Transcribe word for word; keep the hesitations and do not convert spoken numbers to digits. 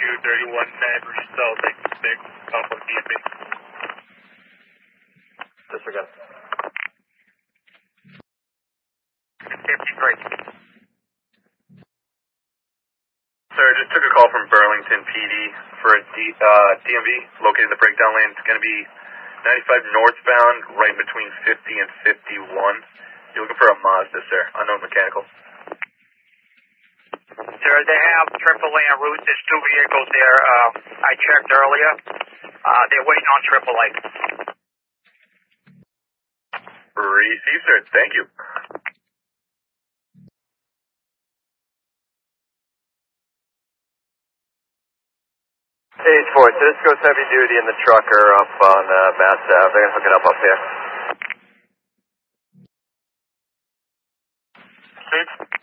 two thirty-one Nine South, six, Alpha D P. Disregard. fifty-three. Sir, just took a call from Burlington P D for a D, uh, D M V located in the breakdown lane. It's going to be ninety-five northbound, right between fifty and fifty-one. You're looking for a Mazda, sir. Unknown mechanical. Sir, they have triple A en route. There's two vehicles there. Um, I checked earlier. Uh, they're waiting on triple A. Received, sir. Thank you. Stage four, so this goes heavy duty in the trucker up on uh, Mass Ave. They're going to hook it up up here. Six.